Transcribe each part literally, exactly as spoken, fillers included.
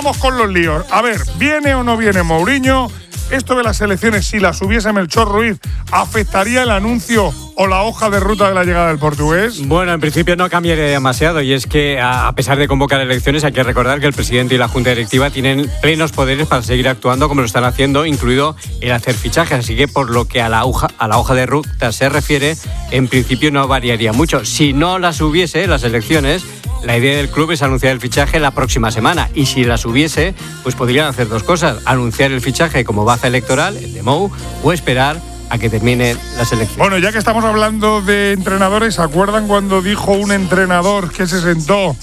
vamos con los líos. A ver, ¿viene o no viene Mourinho? Esto de las elecciones, si las hubiese Melchor Ruiz, ¿afectaría el anuncio o la hoja de ruta de la llegada del portugués? Bueno, en principio no cambiaría demasiado, y es que a pesar de convocar elecciones hay que recordar que el presidente y la junta directiva tienen plenos poderes para seguir actuando como lo están haciendo, incluido el hacer fichajes, así que por lo que a la hoja, a la hoja de ruta se refiere, en principio no variaría mucho. Si no las hubiese, las elecciones, la idea del club es anunciar el fichaje la próxima semana, y si las hubiese, pues podrían hacer dos cosas: anunciar el fichaje como baza electoral, el de Mou, o esperar a que terminen las elecciones. Bueno, ya que estamos hablando de entrenadores, ¿se acuerdan cuando dijo un entrenador que se sentó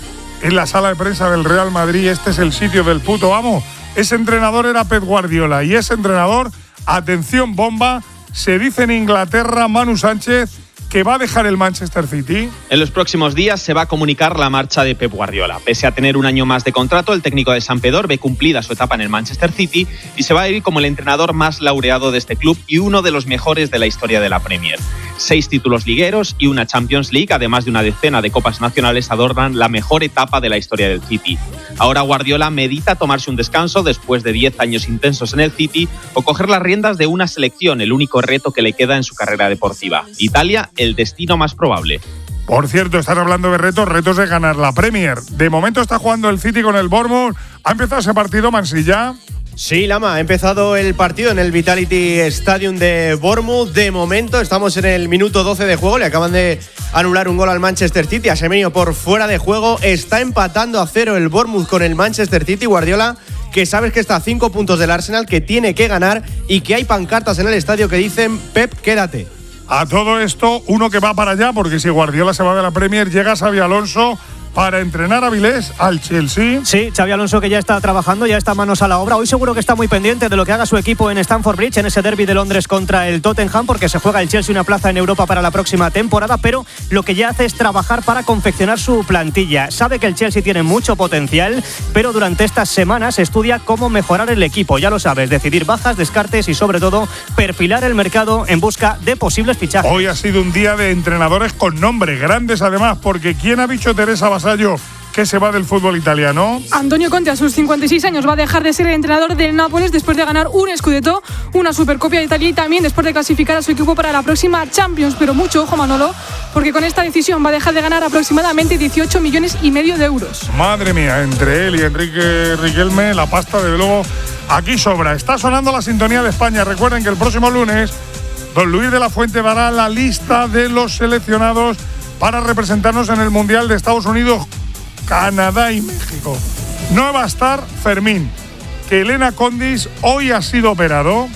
en la sala de prensa del Real Madrid, este es el sitio del puto amo? Ese entrenador era Pep Guardiola, y ese entrenador, atención bomba, se dice en Inglaterra, Manu Sánchez, que va a dejar el Manchester City. En los próximos días se va a comunicar la marcha de Pep Guardiola. Pese a tener un año más de contrato, el técnico de Sampdoria ve cumplida su etapa en el Manchester City y se va a ir como el entrenador más laureado de este club y uno de los mejores de la historia de la Premier. Seis títulos ligueros y una Champions League, además de una decena de copas nacionales, adornan la mejor etapa de la historia del City. Ahora Guardiola medita tomarse un descanso después de diez años intensos en el City o coger las riendas de una selección, el único reto que le queda en su carrera deportiva. Italia, el destino más probable. Por cierto, están hablando de retos, retos de ganar la Premier. De momento está jugando el City con el Bournemouth. ¿Ha empezado ese partido, Mansilla? Sí, Lama, ha empezado el partido en el Vitality Stadium de Bournemouth. De momento estamos en el minuto doce de juego. Le acaban de anular un gol al Manchester City. A Semenyo por fuera de juego. Está empatando a cero el Bournemouth con el Manchester City. Guardiola, que sabes que está a cinco puntos del Arsenal, que tiene que ganar y que hay pancartas en el estadio que dicen Pep, quédate. A todo esto, uno que va para allá, porque si Guardiola se va de la Premier, llega Xabi Alonso para entrenar a Vilés al Chelsea. Sí, Xabi Alonso, que ya está trabajando, ya está manos a la obra. Hoy seguro que está muy pendiente de lo que haga su equipo en Stamford Bridge, en ese derbi de Londres contra el Tottenham, porque se juega el Chelsea una plaza en Europa para la próxima temporada, pero lo que ya hace es trabajar para confeccionar su plantilla. Sabe que el Chelsea tiene mucho potencial, pero durante estas semanas estudia cómo mejorar el equipo. Ya lo sabes, decidir bajas, descartes y sobre todo perfilar el mercado en busca de posibles fichajes. Hoy ha sido un día de entrenadores con nombre, grandes además, porque ¿quién ha dicho Teresa Basallo que se va del fútbol italiano? Antonio Conte, a sus cincuenta y seis años, va a dejar de ser el entrenador del Nápoles después de ganar un Scudetto, una Supercopa de Italia y también después de clasificar a su equipo para la próxima Champions. Pero mucho ojo, Manolo, porque con esta decisión va a dejar de ganar aproximadamente dieciocho millones y medio de euros. Madre mía, entre él y Enrique Riquelme, la pasta, desde luego, aquí sobra. Está sonando la sintonía de España. Recuerden que el próximo lunes don Luis de la Fuente dará la lista de los seleccionados para representarnos en el Mundial de Estados Unidos, Canadá y México. No va a estar Fermín, que Elena Condis hoy ha sido operado.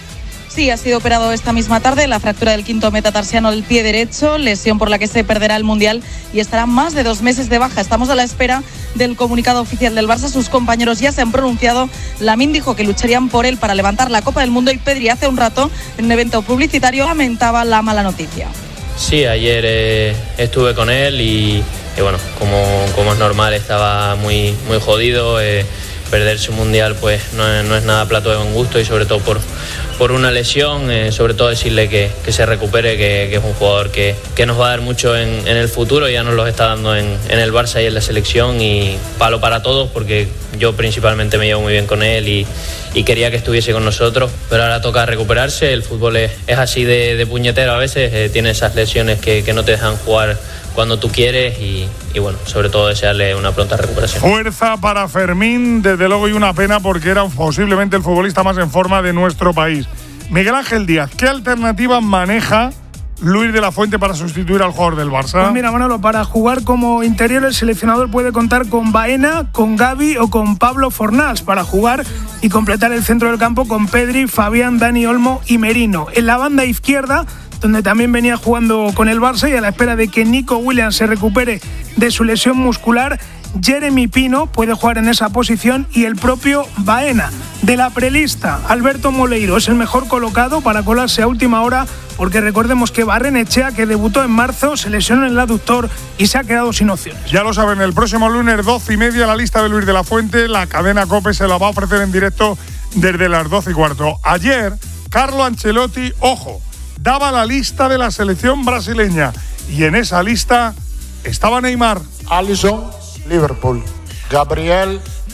Sí, ha sido operado esta misma tarde, la fractura del quinto metatarsiano del pie derecho, lesión por la que se perderá el Mundial y estará más de dos meses de baja. Estamos a la espera del comunicado oficial del Barça. Sus compañeros ya se han pronunciado. Lamine dijo que lucharían por él para levantar la Copa del Mundo y Pedri hace un rato, en un evento publicitario, lamentaba la mala noticia. Sí, ayer eh, estuve con él y, y bueno, como, como es normal, estaba muy, muy jodido. Eh, perderse un mundial pues no es, no es nada plato de buen gusto y sobre todo por, por una lesión, eh, sobre todo decirle que, que se recupere, que, que es un jugador que, que nos va a dar mucho en, en el futuro, ya nos lo está dando en, en el Barça y en la selección, y palo para todos porque yo principalmente me llevo muy bien con él y, y quería que estuviese con nosotros, pero ahora toca recuperarse. El fútbol es, es así de, de puñetero a veces, eh, tiene esas lesiones que, que no te dejan jugar cuando tú quieres y, y bueno, sobre todo desearle una pronta recuperación. Fuerza para Fermín, desde luego, y una pena porque era posiblemente el futbolista más en forma de nuestro país. Miguel Ángel Díaz, ¿qué alternativa maneja Luis de la Fuente para sustituir al jugador del Barça? Pues mira, Manolo, para jugar como interior el seleccionador puede contar con Baena, con Gavi o con Pablo Fornals para jugar y completar el centro del campo con Pedri, Fabián, Dani Olmo y Merino. En la banda izquierda, donde también venía jugando con el Barça y a la espera de que Nico Williams se recupere de su lesión muscular, Jeremy Pino puede jugar en esa posición y el propio Baena. De la prelista, Alberto Moleiro es el mejor colocado para colarse a última hora, porque recordemos que Barrenechea, que debutó en marzo, se lesionó en el aductor y se ha quedado sin opciones. Ya lo saben, el próximo lunes doce y media la lista de Luis de la Fuente, la cadena COPE se la va a ofrecer en directo desde las doce y cuarto. Ayer, Carlo Ancelotti, ojo, daba la lista de la selección brasileña y en esa lista estaba Neymar. Alisson, Liverpool. Gabriel,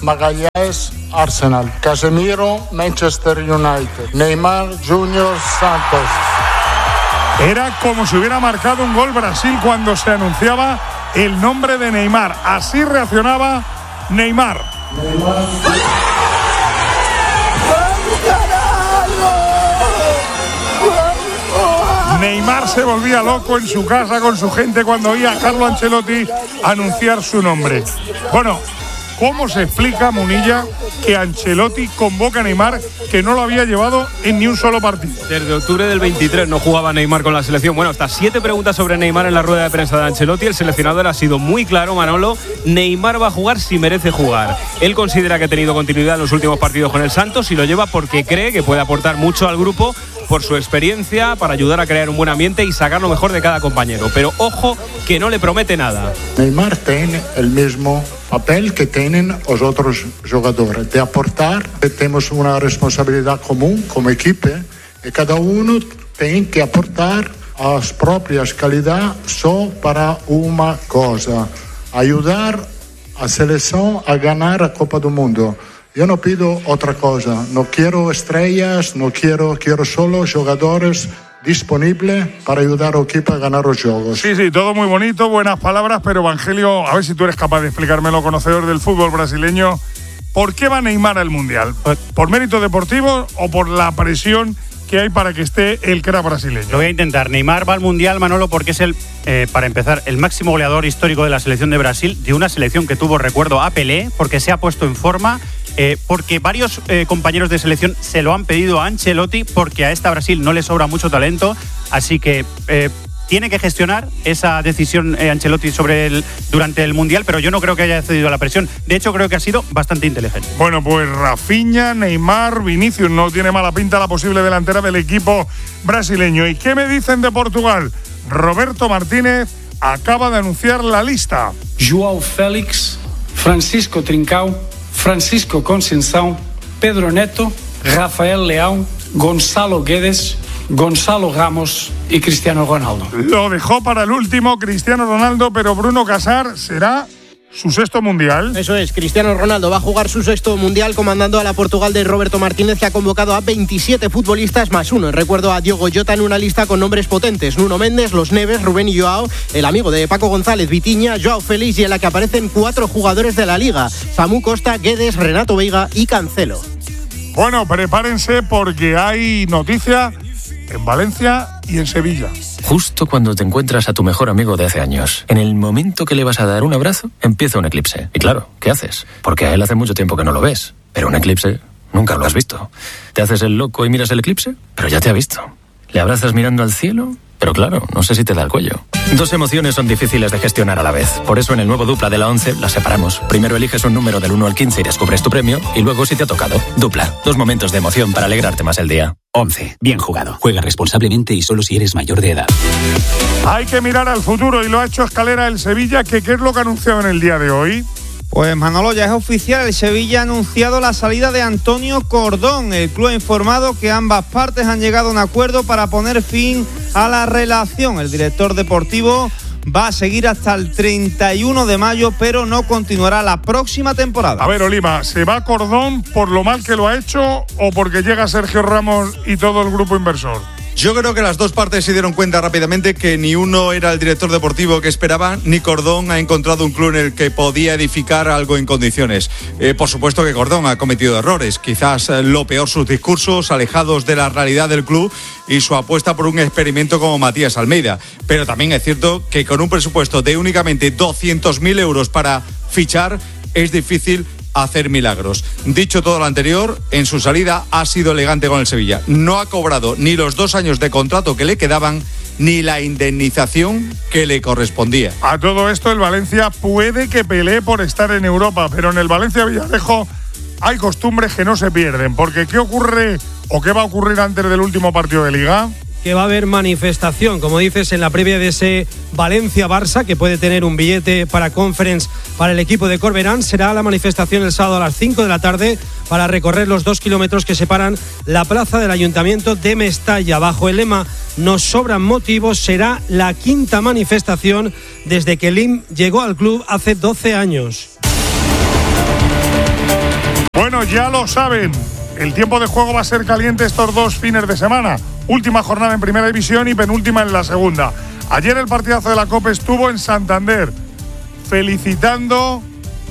Magallanes, Arsenal. Casemiro, Manchester United. Neymar Junior, Santos. Era como si hubiera marcado un gol Brasil cuando se anunciaba el nombre de Neymar. Así reaccionaba Neymar. Neymar. Neymar se volvía loco en su casa con su gente cuando oía a Carlo Ancelotti anunciar su nombre. Bueno, ¿cómo se explica, Munilla, que Ancelotti convoca a Neymar, que no lo había llevado en ni un solo partido? Desde octubre del veintitrés no jugaba Neymar con la selección. Bueno, hasta siete preguntas sobre Neymar en la rueda de prensa de Ancelotti. El seleccionador ha sido muy claro, Manolo. Neymar va a jugar si merece jugar. Él considera que ha tenido continuidad en los últimos partidos con el Santos y lo lleva porque cree que puede aportar mucho al grupo por su experiencia, para ayudar a crear un buen ambiente y sacar lo mejor de cada compañero. Pero ojo, que no le promete nada. Neymar tiene el mismo papel que tienen los otros jugadores, de aportar. Tenemos una responsabilidad común como equipo y cada uno tiene que aportar a las propias calidades solo para una cosa: ayudar a la selección a ganar la Copa del Mundo. Yo no pido otra cosa, no quiero estrellas, no quiero, quiero solo jugadores disponibles para ayudar al equipo a ganar los juegos. Sí, sí, todo muy bonito, buenas palabras, pero Evangelio, a ver si tú eres capaz de explicármelo, conocedor del fútbol brasileño, ¿por qué va Neymar al Mundial? ¿Por mérito deportivo o por la presión que hay para que esté el crack brasileño? Lo voy a intentar. Neymar va al Mundial, Manolo, porque es el, eh, para empezar, el máximo goleador histórico de la selección de Brasil, de una selección que tuvo, recuerdo, a Pelé, porque se ha puesto en forma. Eh, porque varios eh, compañeros de selección se lo han pedido a Ancelotti, porque a esta Brasil no le sobra mucho talento, así que eh, tiene que gestionar esa decisión eh, Ancelotti sobre el, durante el Mundial, pero yo no creo que haya cedido a la presión. De hecho, creo que ha sido bastante inteligente. Bueno, pues Rafinha, Neymar, Vinicius, no tiene mala pinta la posible delantera del equipo brasileño. ¿Y qué me dicen de Portugal? Roberto Martínez acaba de anunciar la lista. João Félix, Francisco Trincão, Francisco Conceição, Pedro Neto, Rafael Leão, Gonçalo Guedes, Gonzalo Ramos y Cristiano Ronaldo. Lo dejó para el último Cristiano Ronaldo, pero Bruno Casar será su sexto mundial. Eso es, Cristiano Ronaldo va a jugar su sexto mundial comandando a la Portugal de Roberto Martínez, que ha convocado a veintisiete futbolistas más uno. Recuerdo a Diogo Jota en una lista con nombres potentes: Nuno Méndez, Los Neves, Rubén y Joao, el amigo de Paco González, Vitinha, Joao Félix, y en la que aparecen cuatro jugadores de la Liga: Samu Costa, Guedes, Renato Veiga y Cancelo. Bueno, prepárense porque hay noticia en Valencia y en Sevilla. Justo cuando te encuentras a tu mejor amigo de hace años, en el momento que le vas a dar un abrazo, empieza un eclipse. Y claro, ¿qué haces? Porque a él hace mucho tiempo que no lo ves. Pero un eclipse nunca lo has visto. ¿Te haces el loco y miras el eclipse? Pero ya te ha visto. ¿Le abrazas mirando al cielo? Pero claro, no sé si te da el cuello. Dos emociones son difíciles de gestionar a la vez. Por eso en el nuevo Dupla de la once las separamos. Primero eliges un número del uno al quince y descubres tu premio. Y luego si te ha tocado. Dupla. Dos momentos de emoción para alegrarte más el día. once. Bien jugado. Juega responsablemente y solo si eres mayor de edad. Hay que mirar al futuro y lo ha hecho Escalera el Sevilla. ¿Qué, qué es lo que ha anunciado en el día de hoy? Pues Manolo, ya es oficial, el Sevilla ha anunciado la salida de Antonio Cordón. El club ha informado que ambas partes han llegado a un acuerdo para poner fin a la relación. El director deportivo va a seguir hasta el treinta y uno de mayo, pero no continuará la próxima temporada. A ver, Oliva, ¿se va Cordón por lo mal que lo ha hecho o porque llega Sergio Ramos y todo el grupo inversor? Yo creo que las dos partes se dieron cuenta rápidamente que ni uno era el director deportivo que esperaban, ni Cordón ha encontrado un club en el que podía edificar algo en condiciones. Eh, por supuesto que Cordón ha cometido errores, quizás eh, lo peor sus discursos alejados de la realidad del club y su apuesta por un experimento como Matías Almeida. Pero también es cierto que con un presupuesto de únicamente doscientos mil euros para fichar es difícil hacer milagros. Dicho todo lo anterior, en su salida ha sido elegante con el Sevilla. No ha cobrado ni los dos años de contrato que le quedaban ni la indemnización que le correspondía. A todo esto, el Valencia puede que pelee por estar en Europa, pero en el Valencia Villarejo hay costumbres que no se pierden, porque ¿qué ocurre o qué va a ocurrir antes del último partido de Liga? Que va a haber manifestación, como dices, en la previa de ese Valencia-Barça, que puede tener un billete para Conference para el equipo de Corberán. Será la manifestación el sábado a las cinco de la tarde para recorrer los dos kilómetros que separan la plaza del Ayuntamiento de Mestalla. Bajo el lema "Nos sobran motivos", será la quinta manifestación desde que Lim llegó al club hace doce años. Bueno, ya lo saben, el tiempo de juego va a ser caliente estos dos fines de semana. Última jornada en Primera División y penúltima en la Segunda. Ayer el partidazo de la Copa estuvo en Santander, felicitando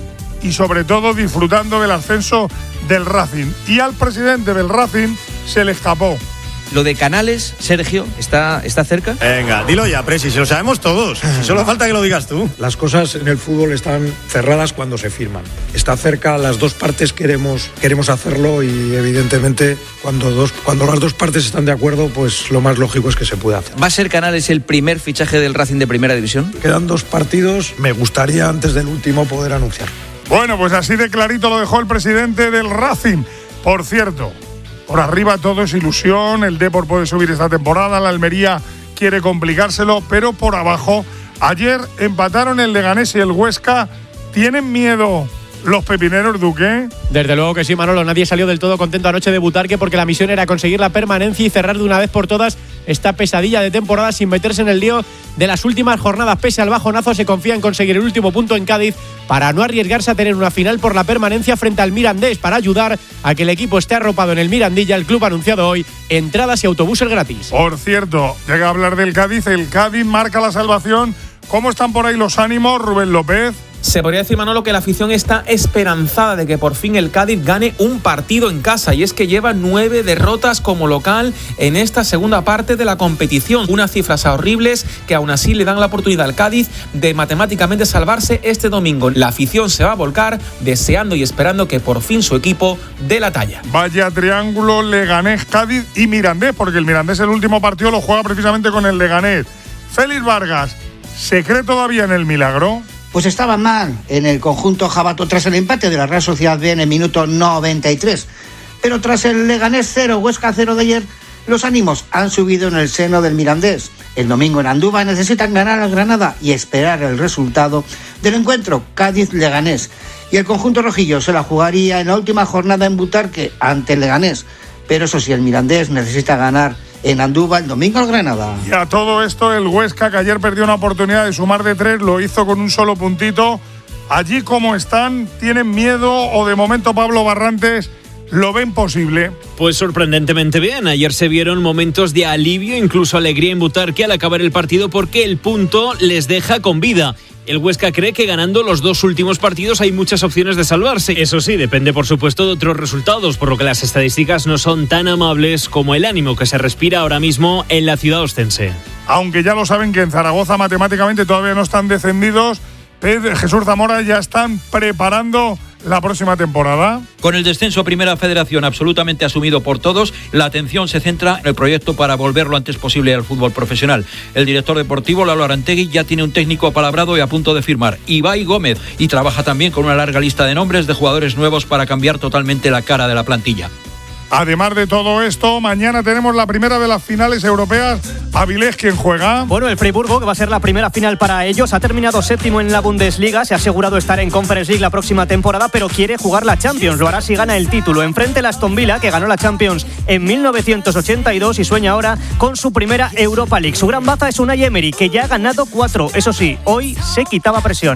y sobre todo disfrutando del ascenso del Racing. Y al presidente del Racing se le escapó. Lo de Canales, Sergio, ¿está, está cerca? Venga, dilo ya, Presi, si lo sabemos todos. Si solo falta que lo digas tú. Las cosas en el fútbol están cerradas cuando se firman. Está cerca, las dos partes queremos, queremos hacerlo y evidentemente cuando, dos, cuando las dos partes están de acuerdo, pues lo más lógico es que se pueda hacer. ¿Va a ser Canales el primer fichaje del Racing de Primera División? Quedan dos partidos, me gustaría antes del último poder anunciar. Bueno, pues así de clarito lo dejó el presidente del Racing. Por cierto, por arriba todo es ilusión, el Depor puede subir esta temporada, la Almería quiere complicárselo, pero por abajo, ayer empataron el Leganés y el Huesca. ¿Tienen miedo los pepineros, Duque? Desde luego que sí, Manolo. Nadie salió del todo contento anoche de Butarque porque la misión era conseguir la permanencia y cerrar de una vez por todas esta pesadilla de temporada sin meterse en el lío de las últimas jornadas. Pese al bajonazo, se confía en conseguir el último punto en Cádiz para no arriesgarse a tener una final por la permanencia frente al Mirandés. Para ayudar a que el equipo esté arropado en el Mirandilla, el club ha anunciado hoy entradas y autobuses gratis. Por cierto, llega a hablar del Cádiz, el Cádiz marca la salvación. ¿Cómo están por ahí los ánimos, Rubén López? Se podría decir, Manolo, que la afición está esperanzada de que por fin el Cádiz gane un partido en casa, y es que lleva nueve derrotas como local en esta segunda parte de la competición. Unas cifras horribles que aún así le dan la oportunidad al Cádiz de matemáticamente salvarse este domingo. La afición se va a volcar deseando y esperando que por fin su equipo dé la talla. Vaya triángulo Leganés, Cádiz y Mirandés, porque el Mirandés el último partido lo juega precisamente con el Leganés. Félix Vargas, ¿se cree todavía en el milagro? Pues estaban mal en el conjunto jabato tras el empate de la Real Sociedad B en el minuto noventa y tres. Pero tras el Leganés cero, Huesca cero de ayer, los ánimos han subido en el seno del Mirandés. El domingo en Andúba necesitan ganar al Granada y esperar el resultado del encuentro Cádiz-Leganés. Y el conjunto rojillo se la jugaría en la última jornada en Butarque ante el Leganés. Pero eso sí, el Mirandés necesita ganar en Andúba el domingo al Granada. Y a todo esto, el Huesca, que ayer perdió una oportunidad de sumar de tres, lo hizo con un solo puntito. Allí, como están, ¿tienen miedo o de momento Pablo Barrantes lo ven posible? Pues sorprendentemente bien. Ayer se vieron momentos de alivio, incluso alegría en Butarque al acabar el partido, porque el punto les deja con vida. El Huesca cree que ganando los dos últimos partidos hay muchas opciones de salvarse. Eso sí, depende por supuesto de otros resultados, por lo que las estadísticas no son tan amables como el ánimo que se respira ahora mismo en la ciudad ostense. Aunque ya lo saben que en Zaragoza matemáticamente todavía no están descendidos, Jesús Zamora ya están preparando la próxima temporada. Con el descenso a Primera Federación absolutamente asumido por todos, la atención se centra en el proyecto para volver lo antes posible al fútbol profesional. El director deportivo, Lalo Arantegui, ya tiene un técnico apalabrado y a punto de firmar, Ibai Gómez, y trabaja también con una larga lista de nombres de jugadores nuevos para cambiar totalmente la cara de la plantilla. Además de todo esto, mañana tenemos la primera de las finales europeas. Avilés, ¿quién juega? Bueno, el Freiburgo, que va a ser la primera final para ellos, ha terminado séptimo en la Bundesliga, se ha asegurado estar en Conference League la próxima temporada, pero quiere jugar la Champions. Lo hará si gana el título. Enfrente el Aston Villa, que ganó la Champions en mil novecientos ochenta y dos y sueña ahora con su primera Europa League. Su gran baza es Unai Emery, que ya ha ganado cuatro. Eso sí, hoy se quitaba presión.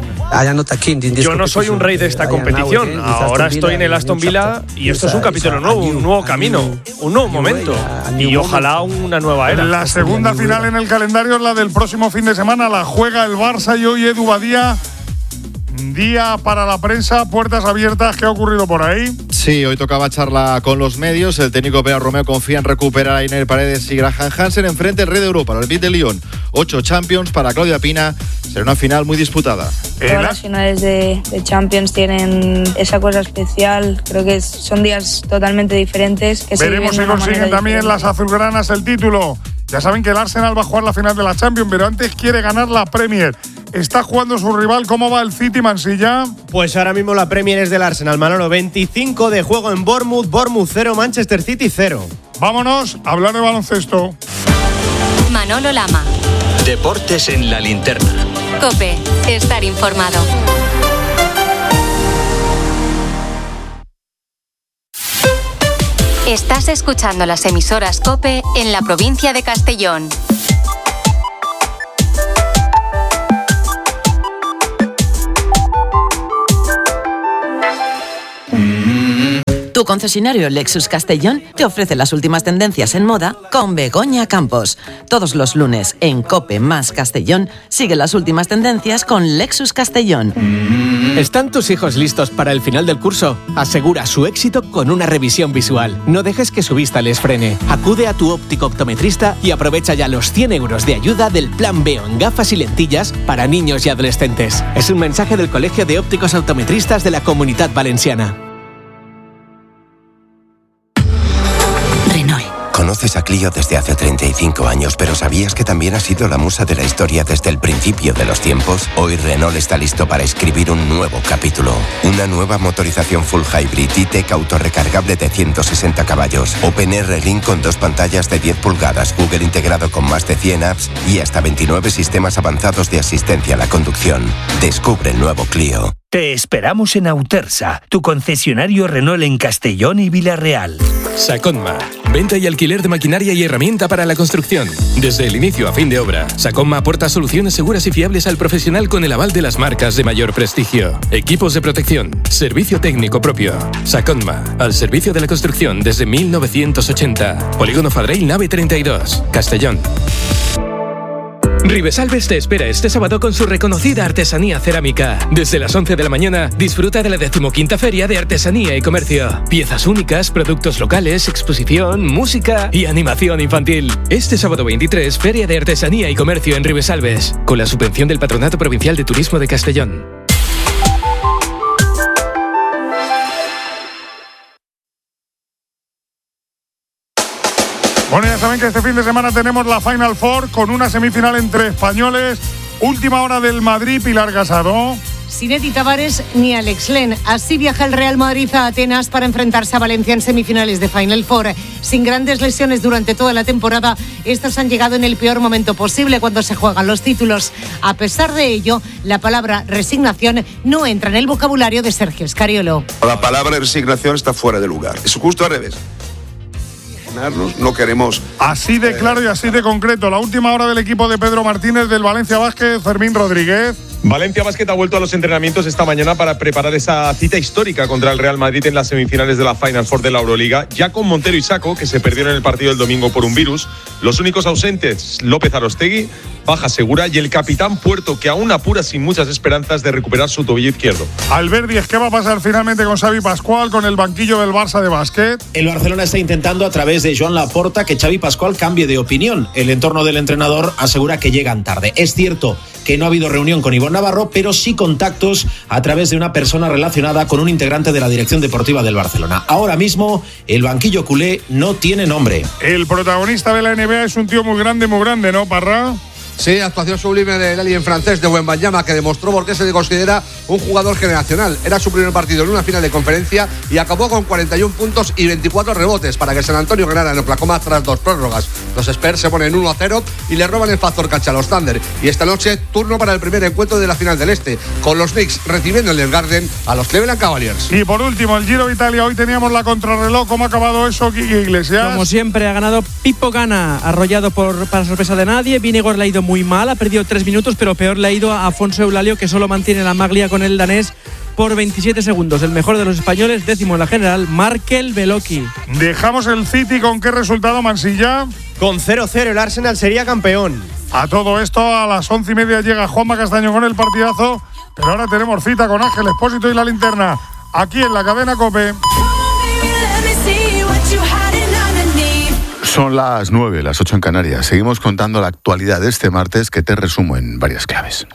Yo no soy un rey de esta competición. Ahora estoy en el Aston Villa y esto es un capítulo nuevo, un nuevo camino, un nuevo momento y ojalá una nueva era. La segunda final en el calendario es la del próximo fin de semana. La juega el Barça y hoy Edu Badía. Día para la prensa, puertas abiertas. ¿Qué ha ocurrido por ahí? Sí, hoy tocaba charla con los medios. El técnico Pera Romeo confía en recuperar a Iner Paredes y Graham Hansen enfrente el rey de Europa, el Olympique de Lyon. Ocho Champions para Claudia Pina. Será una final muy disputada. Todas las finales de, de Champions tienen esa cosa especial. Creo que son días totalmente diferentes. Que Veremos si consiguen también diferente. Las azulgranas el título. Ya saben que el Arsenal va a jugar la final de la Champions, pero antes quiere ganar la Premier. Está jugando su rival. ¿Cómo va el City, Mansilla? Pues ahora mismo la Premier es del Arsenal, Manolo. veinticinco de juego en Bournemouth. Bournemouth cero, Manchester City cero. Vámonos a hablar de baloncesto. Manolo Lama. Deportes en la linterna. COPE. Estar informado. Estás escuchando las emisoras COPE en la provincia de Castellón. Tu concesionario Lexus Castellón te ofrece las últimas tendencias en moda con Begoña Campos. Todos los lunes en COPE más Castellón sigue las últimas tendencias con Lexus Castellón. ¿Están tus hijos listos para el final del curso? Asegura su éxito con una revisión visual. No dejes que su vista les frene. Acude a tu óptico optometrista y aprovecha ya los cien euros de ayuda del Plan Veo en gafas y lentillas para niños y adolescentes. Es un mensaje del Colegio de Ópticos Optometristas de la Comunidad Valenciana. Conoces a Clio desde hace treinta y cinco años, pero ¿sabías que también ha sido la musa de la historia desde el principio de los tiempos? Hoy Renault está listo para escribir un nuevo capítulo. Una nueva motorización full hybrid E-Tech autorrecargable de ciento sesenta caballos. OpenR Link con dos pantallas de diez pulgadas, Google integrado con más de cien apps y hasta veintinueve sistemas avanzados de asistencia a la conducción. Descubre el nuevo Clio. Te esperamos en Autersa, tu concesionario Renault en Castellón y Villarreal. Saconma. Venta y alquiler de maquinaria y herramienta para la construcción. Desde el inicio a fin de obra, Saconma aporta soluciones seguras y fiables al profesional con el aval de las marcas de mayor prestigio. Equipos de protección, servicio técnico propio. Saconma, al servicio de la construcción desde mil novecientos ochenta. Polígono Fadrell, nave treinta y dos, Castellón. Ribesalbes te espera este sábado con su reconocida artesanía cerámica. Desde las once de la mañana, disfruta de la decimoquinta Feria de Artesanía y Comercio. Piezas únicas, productos locales, exposición, música y animación infantil. Este sábado veintitrés, Feria de Artesanía y Comercio en Ribesalbes, con la subvención del Patronato Provincial de Turismo de Castellón. Bueno, ya saben que este fin de semana tenemos la Final Four con una semifinal entre españoles. Última hora del Madrid, Pilar Casado. Sin Edi Tavares ni Alex Len. Así viaja el Real Madrid a Atenas para enfrentarse a Valencia en semifinales de Final Four. Sin grandes lesiones durante toda la temporada, estas han llegado en el peor momento posible cuando se juegan los títulos. A pesar de ello, la palabra resignación no entra en el vocabulario de Sergio Scariolo. La palabra resignación está fuera de lugar. Es justo al revés. No queremos. Así de claro y así de concreto. La última hora del equipo de Pedro Martínez del Valencia Basket, Fermín Rodríguez. Valencia Basket ha vuelto a los entrenamientos esta mañana para preparar esa cita histórica contra el Real Madrid en las semifinales de la Final Four de la Euroliga, ya con Montero y Sacco, que se perdieron en el partido del domingo por un virus. Los únicos ausentes, López Arostegui, baja segura, y el capitán Puerto, que aún apura sin muchas esperanzas de recuperar su tobillo izquierdo. Alberdi, ¿qué va a pasar finalmente con Xavi Pascual, con el banquillo del Barça de básquet? El Barcelona está intentando a través de Joan Laporta que Xavi Pascual cambie de opinión. El entorno del entrenador asegura que llegan tarde. Es cierto que no ha habido reunión con Ivonne Navarro, pero sí contactos a través de una persona relacionada con un integrante de la dirección deportiva del Barcelona. Ahora mismo, el banquillo culé no tiene nombre. El protagonista de la N B A es un tío muy grande, muy grande, ¿no, Parra? Sí, actuación sublime del alien francés de Wembanyama, que demostró por qué se le considera un jugador generacional. Era su primer partido en una final de conferencia y acabó con cuarenta y un puntos y veinticuatro rebotes para que San Antonio ganara en Oklahoma tras dos prórrogas. Los Spurs se ponen uno a cero y le roban el factor cancha a los Thunder. Y esta noche, turno para el primer encuentro de la final del Este, con los Knicks recibiendo en el Garden a los Cleveland Cavaliers. Y por último, el Giro de Italia. Hoy teníamos la contrarreloj. ¿Cómo ha acabado eso, Kiki Iglesias? Como siempre, ha ganado Pippo Ganna, arrollado por, para sorpresa de nadie. Vingegaard le ha ido muy mal, ha perdido tres minutos, pero peor le ha ido a Afonso Eulalio, que solo mantiene la maglia con el danés por veintisiete segundos. El mejor de los españoles, décimo en la general, Markel Belocchi. Dejamos el City con qué resultado, Mansilla. Con cero cero el Arsenal sería campeón. A todo esto, a las once y media llega Juanma Castaño con el partidazo, pero ahora tenemos cita con Ángel Expósito y la linterna, aquí en la cadena COPE. Son las nueve, las ocho en Canarias. Seguimos contando la actualidad de este martes, que te resumo en varias claves.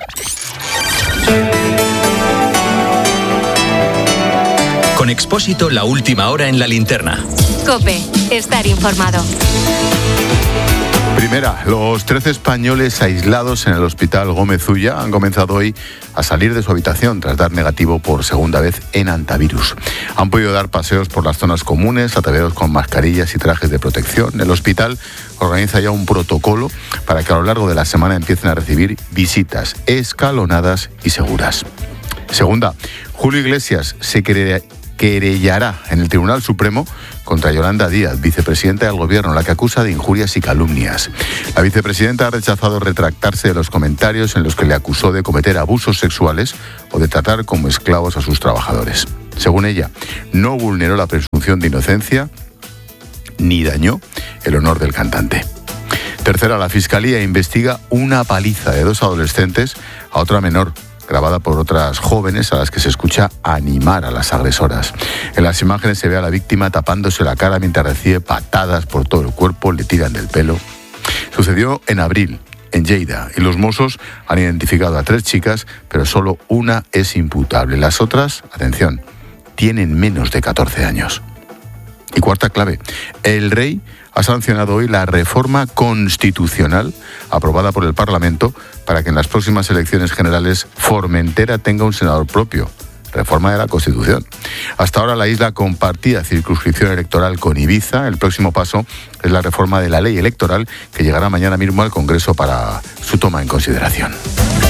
Con Expósito, la última hora en la linterna. COPE, estar informado. Primera, los trece españoles aislados en el Hospital Gómez Ulla han comenzado hoy a salir de su habitación tras dar negativo por segunda vez en antivirus. Han podido dar paseos por las zonas comunes, ataviados con mascarillas y trajes de protección. El hospital organiza ya un protocolo para que a lo largo de la semana empiecen a recibir visitas escalonadas y seguras. Segunda, Julio Iglesias se querella querellará en el Tribunal Supremo contra Yolanda Díaz, vicepresidenta del Gobierno, la que acusa de injurias y calumnias. La vicepresidenta ha rechazado retractarse de los comentarios en los que le acusó de cometer abusos sexuales o de tratar como esclavos a sus trabajadores. Según ella, no vulneró la presunción de inocencia ni dañó el honor del cantante. Tercera, la Fiscalía investiga una paliza de dos adolescentes a otra menor, grabada por otras jóvenes a las que se escucha animar a las agresoras. En las imágenes se ve a la víctima tapándose la cara mientras recibe patadas por todo el cuerpo, le tiran del pelo. Sucedió en abril, en Lleida, y los Mossos han identificado a tres chicas, pero solo una es imputable. Las otras, atención, tienen menos de catorce años. Y cuarta clave, el rey ha sancionado hoy la reforma constitucional aprobada por el Parlamento para que en las próximas elecciones generales Formentera tenga un senador propio. Reforma de la Constitución. Hasta ahora la isla compartía circunscripción electoral con Ibiza. El próximo paso es la reforma de la ley electoral que llegará mañana mismo al Congreso para su toma en consideración.